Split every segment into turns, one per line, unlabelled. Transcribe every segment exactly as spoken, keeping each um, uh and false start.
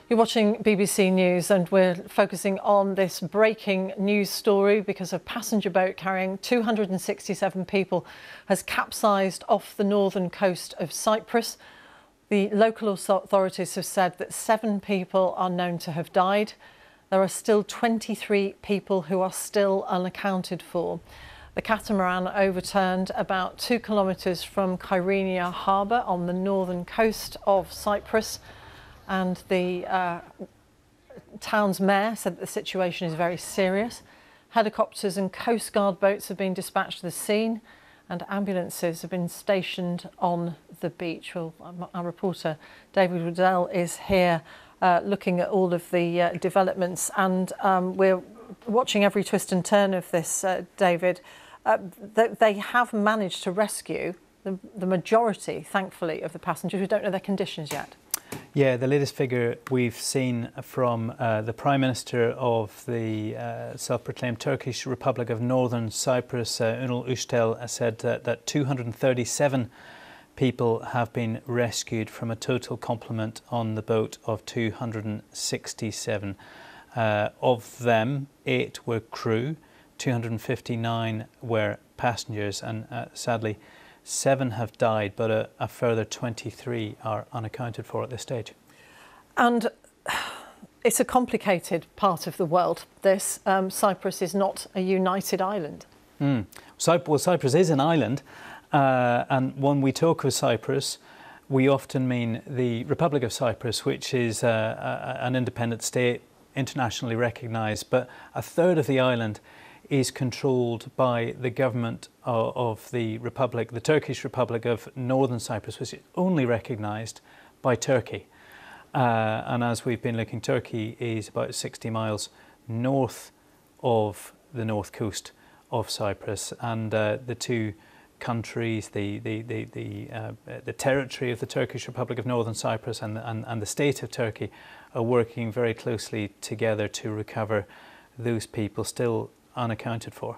You're watching B B C News and we're focusing on this breaking news story because a passenger boat carrying two hundred sixty-seven people has capsized off the northern coast of Cyprus. The local authorities have said that seven people are known to have died. There are still twenty-three people who are still unaccounted for. The catamaran overturned about two kilometres from Kyrenia harbour on the northern coast of Cyprus. And the uh, town's mayor said that the situation is very serious. Helicopters and Coast Guard boats have been dispatched to the scene and ambulances have been stationed on the beach. Well, our reporter David Waddell is here uh, looking at all of the uh, developments, and um, we're watching every twist and turn of this, uh, David. Uh, th they have managed to rescue the, the majority, thankfully, of the passengers. We don't know their conditions yet.
Yeah, the latest figure we've seen from uh, the Prime Minister of the uh, self-proclaimed Turkish Republic of Northern Cyprus, uh, Ünal Üstel, said that, that two hundred thirty-seven people have been rescued from a total complement on the boat of two hundred sixty-seven. Uh, of them, eight were crew, two hundred fifty-nine were passengers, and uh, sadly, seven have died, but a, a further twenty-three are unaccounted for at this stage.
And it's a complicated part of the world, this. Um, Cyprus is not a united island.
Mm. Cyp well, Cyprus is an island, uh, and when we talk of Cyprus, we often mean the Republic of Cyprus, which is uh, a, an independent state, internationally recognised, but a third of the island is controlled by the government of, of the Republic, the Turkish Republic of Northern Cyprus, which is only recognised by Turkey. Uh, and as we've been looking, Turkey is about sixty miles north of the north coast of Cyprus, and uh, the two countries, the the the the, uh, the territory of the Turkish Republic of Northern Cyprus and, and and the state of Turkey are working very closely together to recover those people still unaccounted for.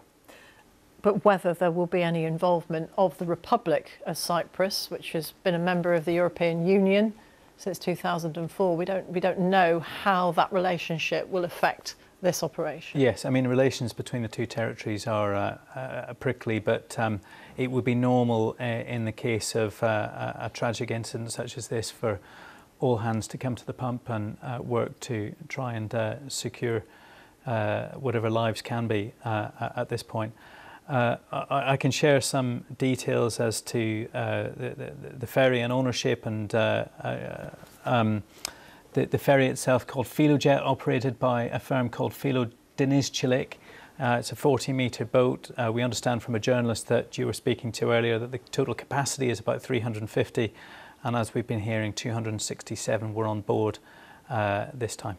But whether there will be any involvement of the Republic of Cyprus, which has been a member of the European Union since two thousand four, we don't we don't know how that relationship will affect this operation.
Yes, I mean, relations between the two territories are uh, uh, prickly, but um, it would be normal uh, in the case of uh, a, a tragic incident such as this for all hands to come to the pump and uh, work to try and uh, secure Uh, whatever lives can be uh, at this point. Uh, I, I can share some details as to uh, the, the, the ferry and ownership, and uh, uh, um, the, the ferry itself, called Filojet, operated by a firm called Filo Denizcilik. Uh, it's a forty metre boat. Uh, we understand from a journalist that you were speaking to earlier that the total capacity is about three hundred fifty, and as we've been hearing, two hundred sixty-seven were on board uh, this time.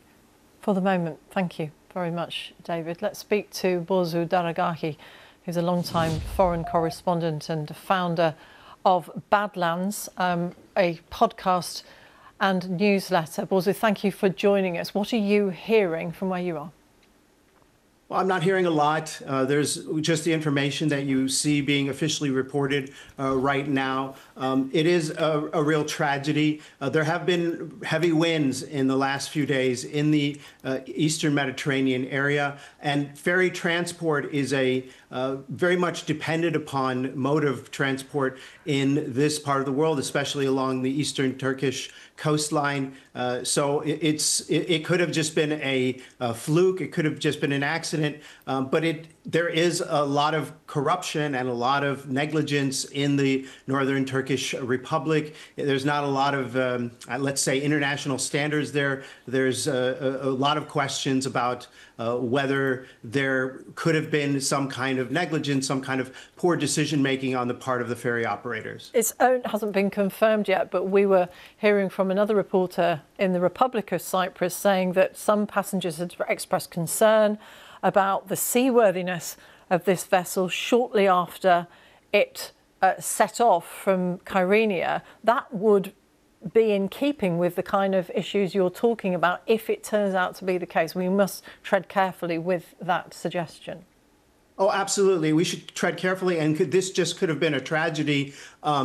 For the moment, thank you very much, David. Let's speak to Bozu Daragahi, who's a long-time foreign correspondent and founder of Badlands, um, a podcast and newsletter. Bozu, thank you for joining us. What are you hearing from where you are?
Well, I'm not hearing a lot. Uh, there's just the information that you see being officially reported uh, right now. Um, it is a, a real tragedy. Uh, there have been heavy winds in the last few days in the uh, Eastern Mediterranean area, and ferry transport is a uh, very much dependent upon mode of transport in this part of the world, especially along the Eastern Turkish coastline. Uh, so it, it's it, it could have just been a, a fluke. It could have just been an accident. Um, but it there is a lot of corruption and a lot of negligence in the Northern Turkish Republic. There's not a lot of, um, let's say, international standards there. There's a, a, a lot of questions about uh, whether there could have been some kind of negligence, some kind of poor decision-making on the part of the ferry operators.
It hasn't been confirmed yet, but we were hearing from another reporter in the Republic of Cyprus saying that some passengers had expressed concern about the seaworthiness of this vessel shortly after it uh, set off from Kyrenia. That would be in keeping with the kind of issues you're talking about if it turns out to be the case. We must tread carefully with that suggestion.
Oh, absolutely. We should tread carefully, and could, this just could have been a tragedy. Um,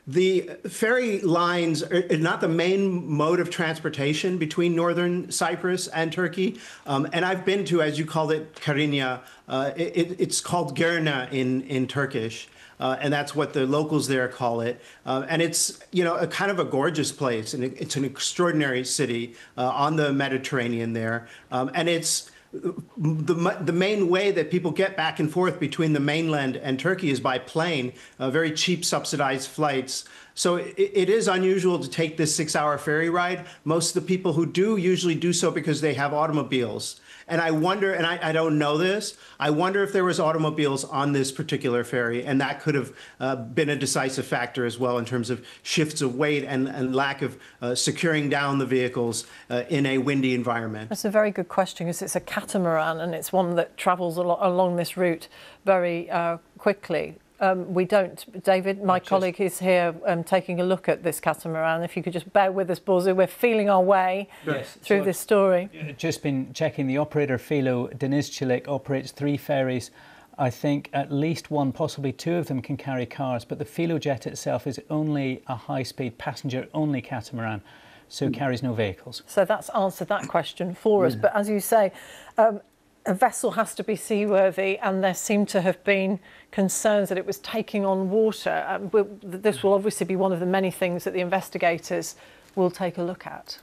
The ferry lines are not the main mode of transportation between northern Cyprus and Turkey. Um, and I've been to, as you called it, Karinya. Uh, it, it's called Girna in, in Turkish. Uh, and that's what the locals there call it. Uh, and it's, you know, a kind of a gorgeous place. And it, it's an extraordinary city uh, on the Mediterranean there. Um, and it's The, the main way that people get back and forth between the mainland and Turkey is by plane, uh, very cheap subsidized flights. So it, it is unusual to take this six-hour ferry ride. Most of the people who do usually do so because they have automobiles. And I wonder, and I, I don't know this, I wonder if there was automobiles on this particular ferry, and that could have uh, been a decisive factor as well in terms of shifts of weight and, and lack of uh, securing down the vehicles uh, in a windy environment.
That's a very good question, because it's a catamaran and it's one that travels al along this route very uh, quickly. Um, we don't. David, my just, colleague, is here um, taking a look at this catamaran. If you could just bear with us, Bozu, we're feeling our way yes. through so this story.
Just been checking. The operator, Filo Denizcilik, operates three ferries. I think at least one, possibly two of them can carry cars, but the Filojet itself is only a high-speed, passenger-only catamaran, so mm. carries no vehicles.
So that's answered that question for us. Mm. But as you say, um, a vessel has to be seaworthy, and there seem to have been concerns that it was taking on water. Um, this will obviously be one of the many things that the investigators will take a look at.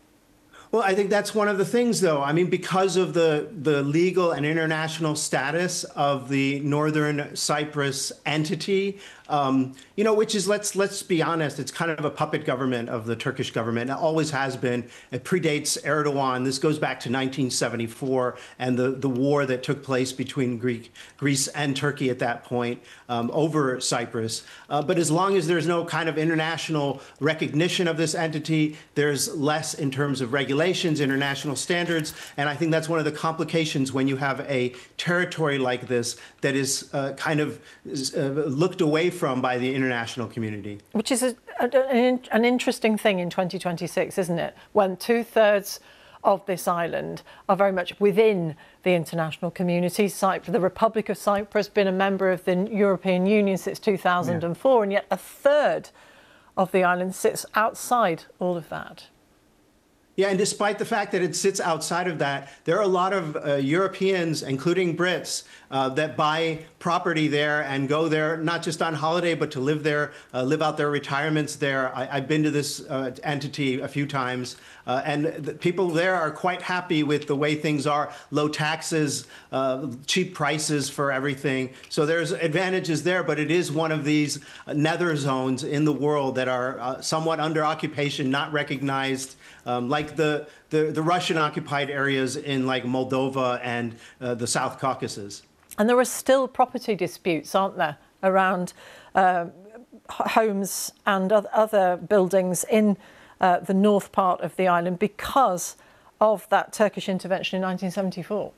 Well, I think that's one of the things, though. I mean, because of the, the legal and international status of the Northern Cyprus entity, um, you know, which is, let's let's be honest, it's kind of a puppet government of the Turkish government. It always has been. It predates Erdogan. This goes back to nineteen seventy-four and the, the war that took place between Greek, Greece and Turkey at that point um, over Cyprus. Uh, but as long as there's no kind of international recognition of this entity, there's less in terms of regulations, international standards. And I think that's one of the complications when you have a territory like this that is uh, kind of uh, looked away from by the international community.
Which is a, a, an interesting thing in twenty twenty-six, isn't it? When two-thirds of this island are very much within the international community. Cyprus, the Republic of Cyprus, been a member of the European Union since two thousand four, yeah. and yet a third of the island sits outside all of that.
Yeah, and despite the fact that it sits outside of that, there are a lot of uh, Europeans, including Brits, uh, that buy property there and go there, not just on holiday, but to live there, uh, live out their retirements there. I, I've been to this uh, entity a few times, uh, and the people there are quite happy with the way things are. Low taxes, uh, cheap prices for everything. So there's advantages there, but it is one of these nether zones in the world that are uh, somewhat under occupation, not recognized. Um, like the, the, the Russian-occupied areas in like Moldova and uh, the South Caucasus.
And there are still property disputes, aren't there, around uh, homes and other buildings in uh, the north part of the island because of that Turkish intervention in nineteen seventy-four.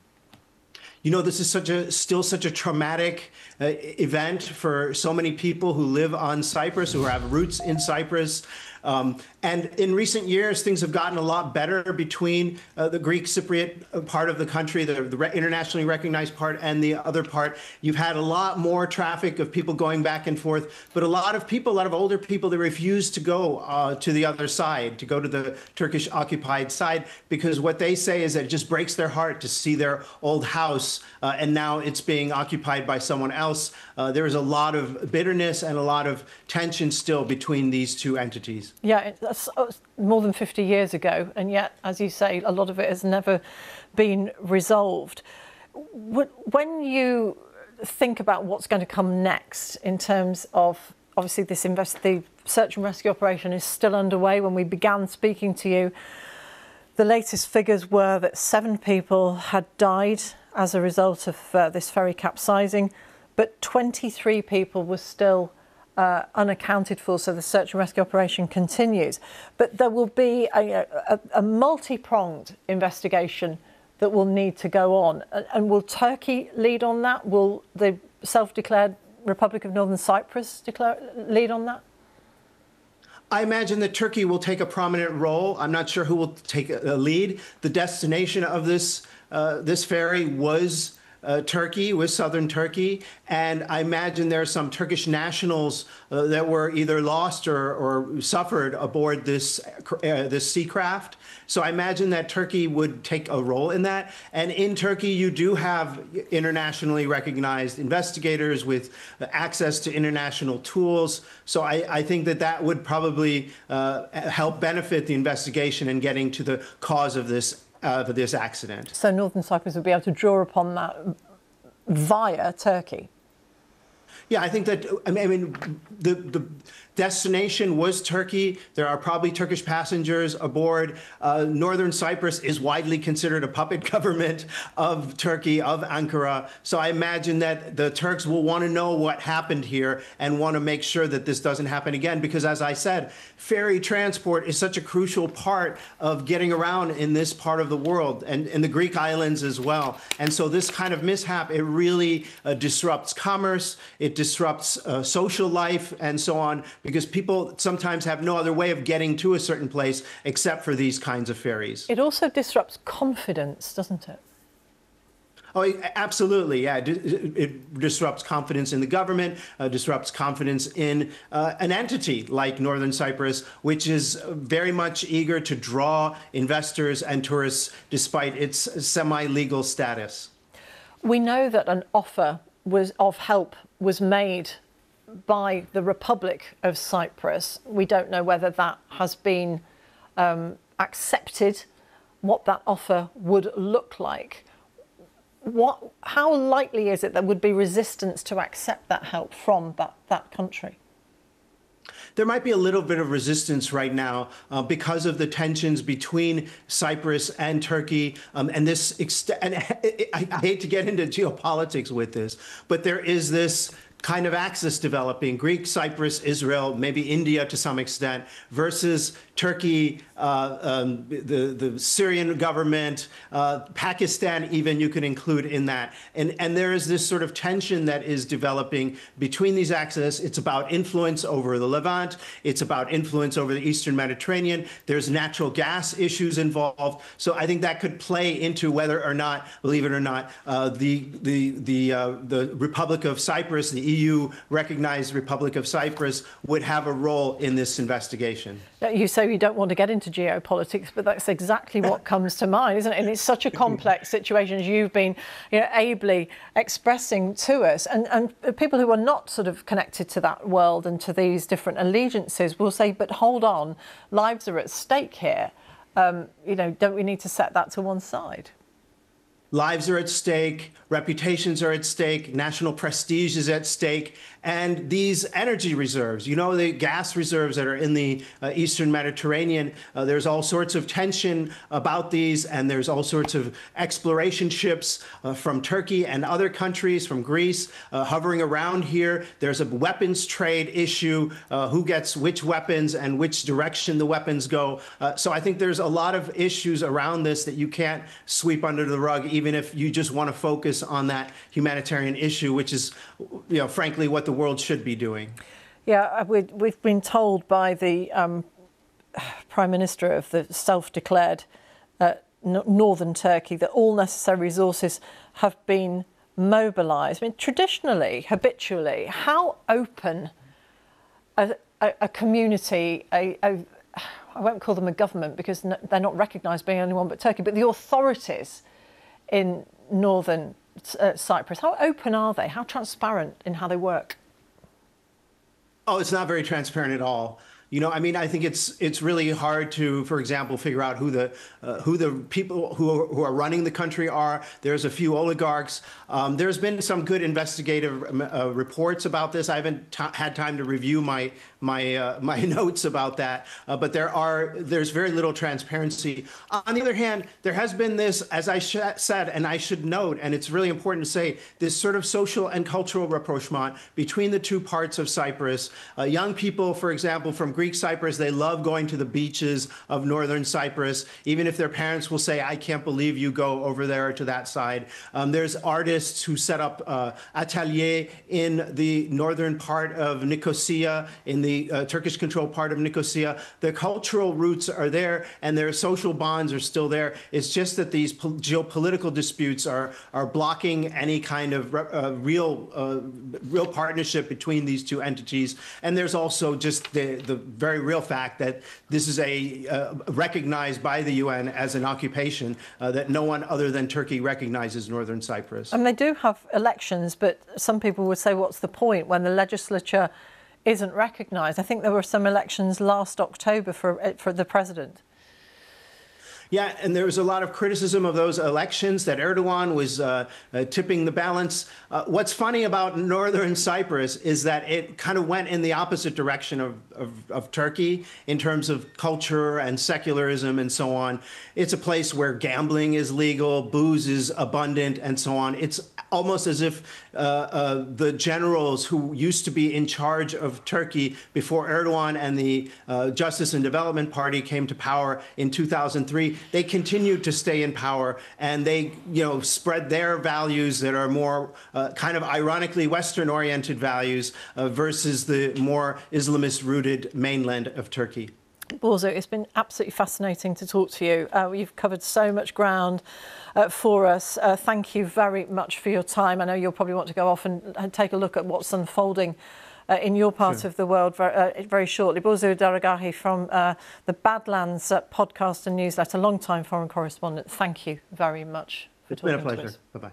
You know, this is such a still such a traumatic uh, event for so many people who live on Cyprus, who have roots in Cyprus. Um, and in recent years, things have gotten a lot better between uh, the Greek Cypriot part of the country, the, the re internationally recognized part, and the other part. You've had a lot more traffic of people going back and forth, but a lot of people, a lot of older people, they refuse to go uh, to the other side, to go to the Turkish occupied side, because what they say is that it just breaks their heart to see their old house uh, and now it's being occupied by someone else. Uh, there is a lot of bitterness and a lot of tension still between these two entities.
Yeah, that's more than fifty years ago, and yet, as you say, a lot of it has never been resolved. When you think about what's going to come next in terms of, obviously, this invest the search and rescue operation is still underway. When we began speaking to you, the latest figures were that seven people had died as a result of uh, this ferry capsizing, but twenty-three people were still Uh, unaccounted for, so the search and rescue operation continues. But there will be a, a, a multi-pronged investigation that will need to go on. And, and will Turkey lead on that? Will the self-declared Republic of Northern Cyprus declare, lead on that?
I imagine that Turkey will take a prominent role. I'm not sure who will take a lead. The destination of this, uh, this ferry was uh, Turkey, with southern Turkey. And I imagine there are some Turkish nationals uh, that were either lost or, or suffered aboard this, uh, this sea craft. So I imagine that Turkey would take a role in that. And in Turkey, you do have internationally recognized investigators with access to international tools. So I, I think that that would probably uh, help benefit the investigation in getting to the cause of this, uh, of this accident.
So Northern Cyprus would be able to draw upon that via Turkey?
Yeah, I think that, I mean, the, the destination was Turkey. There are probably Turkish passengers aboard. Uh, Northern Cyprus is widely considered a puppet government of Turkey, of Ankara. So I imagine that the Turks will want to know what happened here and want to make sure that this doesn't happen again. Because as I said, ferry transport is such a crucial part of getting around in this part of the world, and in the Greek islands as well. And so this kind of mishap, it really uh, disrupts commerce. It disrupts uh, social life and so on, because people sometimes have no other way of getting to a certain place except for these kinds of ferries.
It also disrupts confidence, doesn't it?
Oh, absolutely, yeah. It disrupts confidence in the government, uh, disrupts confidence in uh, an entity like Northern Cyprus, which is very much eager to draw investors and tourists despite its semi-legal status.
We know that an offer was of help was made by the Republic of Cyprus. We don't know whether that has been um, accepted, what that offer would look like. What, how likely is it there would be resistance to accept that help from that, that country?
There might be a little bit of resistance right now uh, because of the tensions between Cyprus and Turkey. Um, and this, and I, I hate to get into geopolitics with this, but there is this kind of axis developing: Greek, Cyprus, Israel, maybe India to some extent, versus Turkey, uh, um, the, the Syrian government, uh, Pakistan even you can include in that. And, and there is this sort of tension that is developing between these axes. It's about influence over the Levant. It's about influence over the Eastern Mediterranean. There's natural gas issues involved. So I think that could play into whether or not, believe it or not, uh, the, the, the, uh, the Republic of Cyprus, the E U recognized Republic of Cyprus, would have a role in this investigation.
You say you don't want to get into geopolitics, but that's exactly what comes to mind, isn't it? And it's such a complex situation, as you've been, you know, ably expressing to us. And, and people who are not sort of connected to that world and to these different allegiances will say, but hold on, lives are at stake here. Um, you know, don't we need to set that to one side?
Lives are at stake, reputations are at stake, national prestige is at stake, and these energy reserves, you know, the gas reserves that are in the uh, Eastern Mediterranean, uh, there's all sorts of tension about these, and there's all sorts of exploration ships uh, from Turkey and other countries, from Greece, uh, hovering around here. There's a weapons trade issue, uh, who gets which weapons and which direction the weapons go. Uh, so I think there's a lot of issues around this that you can't sweep under the rug, even if you just want to focus on that humanitarian issue, which is, you know, frankly, what the world should be doing.
Yeah, we, we've been told by the um, Prime Minister of the self-declared uh, northern Turkey that all necessary resources have been mobilised. I mean, traditionally, habitually, how open a, a, a community, a, a, I won't call them a government because they're not recognised by anyone but Turkey, but the authorities in northern uh, Cyprus, how open are they? How transparent in how they work?
Oh, it's not very transparent at all. You know, I mean, I think it's it's really hard to, for example, figure out who the uh, who the people who are, who are running the country are. There's a few oligarchs. Um, there's been some good investigative uh, reports about this. I haven't t had time to review my my uh, my notes about that, uh, but there are there's very little transparency. On the other hand, there has been this, as I sh said, and I should note, and it's really important to say, this sort of social and cultural rapprochement between the two parts of Cyprus. Uh, young people, for example, from Greek Cyprus, they love going to the beaches of northern Cyprus, even if their parents will say, I can't believe you go over there to that side. Um, there's artists who set up uh, ateliers in the northern part of Nicosia, in the uh, Turkish-controlled part of Nicosia. The cultural roots are there, and their social bonds are still there. It's just that these geopolitical disputes are are blocking any kind of uh, real uh, real partnership between these two entities. And there's also just the the very real fact that this is a uh, recognized by the U N as an occupation uh, that no one other than Turkey recognizes Northern Cyprus.
And they do have elections, but some people would say, what's the point when the legislature isn't recognised? I think there were some elections last October for for the president.
Yeah, and there was a lot of criticism of those elections, that Erdogan was uh, uh, tipping the balance. Uh, what's funny about Northern Cyprus is that it kind of went in the opposite direction of, of, of Turkey in terms of culture and secularism and so on. It's a place where gambling is legal, booze is abundant, and so on. It's almost as if uh, uh, the generals who used to be in charge of Turkey before Erdogan and the uh, Justice and Development Party came to power in two thousand three, they continued to stay in power, and they, you know, spread their values that are more uh, kind of ironically Western-oriented values uh, versus the more Islamist-rooted mainland of Turkey.
Bozo, it's been absolutely fascinating to talk to you. Uh, you've covered so much ground uh, for us. Uh, thank you very much for your time. I know you'll probably want to go off and, and take a look at what's unfolding Uh, in your part sure. of the world very, uh, very shortly. Bozo Daragahi from uh, the Badlands uh, podcast and newsletter, long-time foreign correspondent. Thank you very much for
it's
talking to us.
It's been a pleasure. Bye-bye.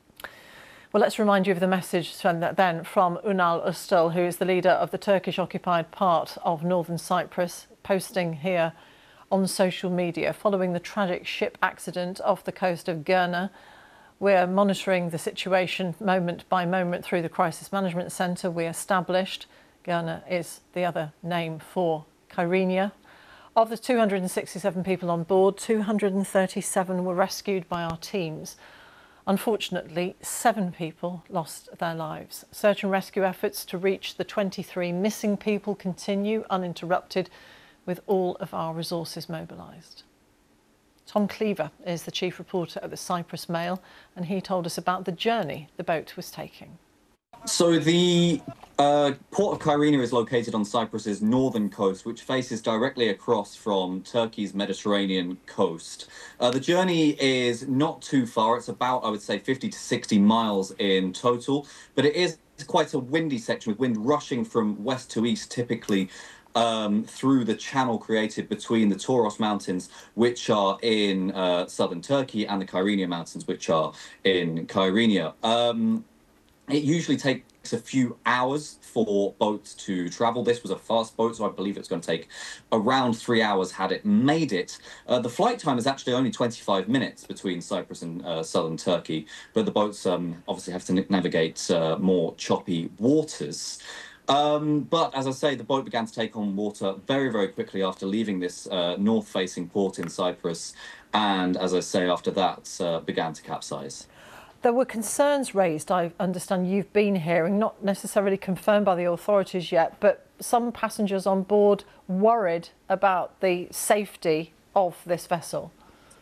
Well, let's remind you of the message then from Ünal Östel, who is the leader of the Turkish-occupied part of Northern Cyprus, posting here on social media following the tragic ship accident off the coast of Girne. We're monitoring the situation moment by moment through the Crisis Management Centre we established. Girne is the other name for Kyrenia. Of the two hundred sixty-seven people on board, two hundred thirty-seven were rescued by our teams. Unfortunately, seven people lost their lives. Search and rescue efforts to reach the twenty-three missing people continue uninterrupted, with all of our resources mobilised. Tom Cleaver is the chief reporter at the Cyprus Mail, and he told us about the journey the boat was taking.
So the uh, port of Kyrenia is located on Cyprus's northern coast, which faces directly across from Turkey's Mediterranean coast. Uh, the journey is not too far. It's about, I would say, fifty to sixty miles in total, but it is quite a windy section with wind rushing from west to east, typically Um, through the channel created between the Toros Mountains, which are in uh, southern Turkey, and the Kyrenia Mountains, which are in Kyrenia. Um, it usually takes a few hours for boats to travel. This was a fast boat, so I believe it's going to take around three hours had it made it. Uh, the flight time is actually only twenty-five minutes between Cyprus and uh, southern Turkey, but the boats um, obviously have to navigate uh, more choppy waters. Um, but as I say, the boat began to take on water very, very quickly after leaving this uh, north-facing port in Cyprus. And as I say, after that, uh, began to capsize.
There were concerns raised, I understand you've been hearing, not necessarily confirmed by the authorities yet, but some passengers on board worried about the safety of this vessel.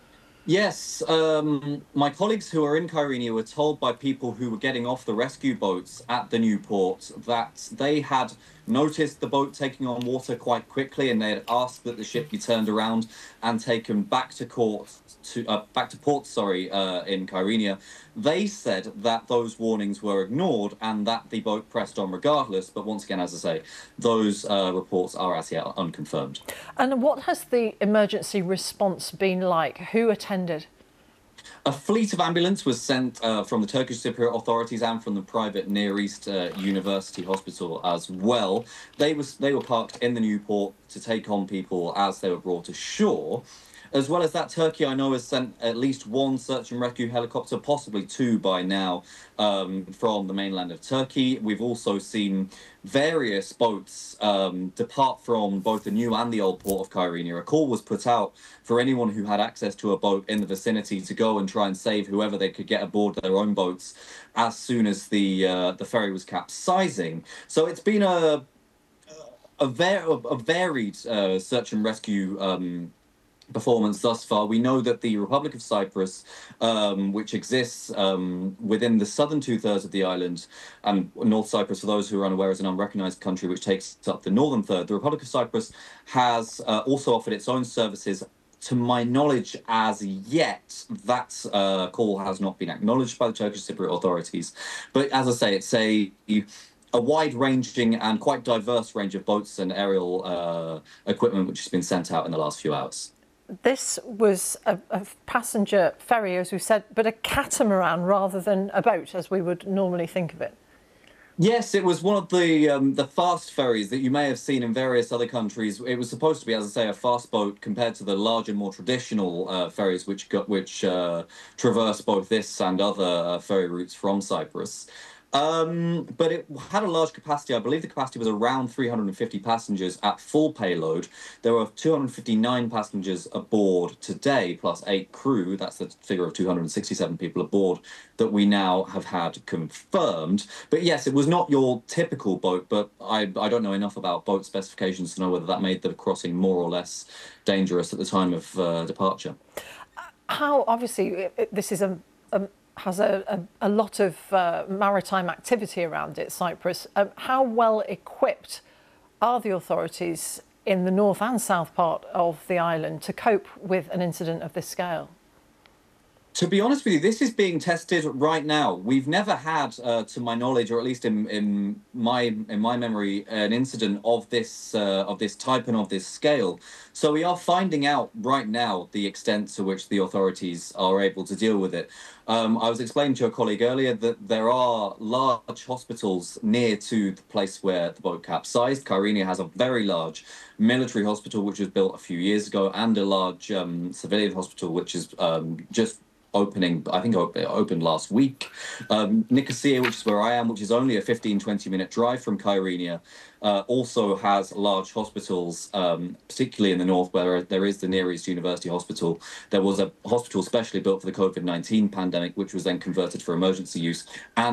Yes, um, my colleagues who are in Kyrenia were told by people who were getting off the rescue boats at the new port that they had noticed the boat taking on water quite quickly, and they had asked that the ship be turned around and taken back to court to uh, back to port. Sorry, uh, in Kyrenia. They said that those warnings were ignored and that the boat pressed on regardless. But once again, as I say, those uh, reports are as yet unconfirmed.
And what has the emergency response been like? Who attended?
A fleet of ambulance was sent uh, from the Turkish Cypriot authorities and from the private Near East uh, University Hospital as well. They was they were parked in the new port to take on people as they were brought ashore. As well as that, Turkey, I know, has sent at least one search and rescue helicopter, possibly two by now, um, from the mainland of Turkey. We've also seen various boats um, depart from both the new and the old port of Kyrenia. A call was put out for anyone who had access to a boat in the vicinity to go and try and save whoever they could get aboard their own boats as soon as the uh, the ferry was capsizing. So it's been a a, var a varied uh, search and rescue um, performance thus far. We know that the Republic of Cyprus, um, which exists um, within the southern two-thirds of the island, and North Cyprus, for those who are unaware, is an unrecognized country which takes up the northern third. The Republic of Cyprus has uh, also offered its own services. To my knowledge, as yet, that uh, call has not been acknowledged by the Turkish Cypriot authorities. But as I say, it's a a wide-ranging and quite diverse range of boats and aerial uh, equipment which has been sent out in the last few hours.
This was a, a passenger ferry, as we said, but a catamaran rather than a boat, as we would normally think of it.
Yes, it was one of the um, the fast ferries that you may have seen in various other countries. It was supposed to be, as I say, a fast boat compared to the larger, more traditional uh, ferries which got, which uh, traverse both this and other uh, ferry routes from Cyprus. Um, but it had a large capacity. I believe the capacity was around three hundred fifty passengers at full payload. There were two hundred fifty-nine passengers aboard today, plus eight crew. That's the figure of two hundred sixty-seven people aboard that we now have had confirmed. But yes, it was not your typical boat, but I, I don't know enough about boat specifications to know whether that made the crossing more or less dangerous at the time of uh, departure.
How, obviously, it, this is a... a has a, a, a lot of uh, maritime activity around it, Cyprus. Um, how well equipped are the authorities in the north and south part of the island to cope with an incident of this scale?
To be honest with you, this is being tested right now. We've never had, uh, to my knowledge, or at least in, in my in my memory, an incident of this uh, of this type and of this scale. So we are finding out right now the extent to which the authorities are able to deal with it. Um, I was explaining to your colleague earlier that there are large hospitals near to the place where the boat capsized. Kyrenia has a very large military hospital, which was built a few years ago, and a large um, civilian hospital, which is um, just opening, I think it opened last week. Um, Nicosia, which is where I am, which is only a fifteen, twenty minute drive from Kyrenia, uh, also has large hospitals, um, particularly in the north where there is the Near East University Hospital. There was a hospital specially built for the COVID nineteen pandemic, which was then converted for emergency use. And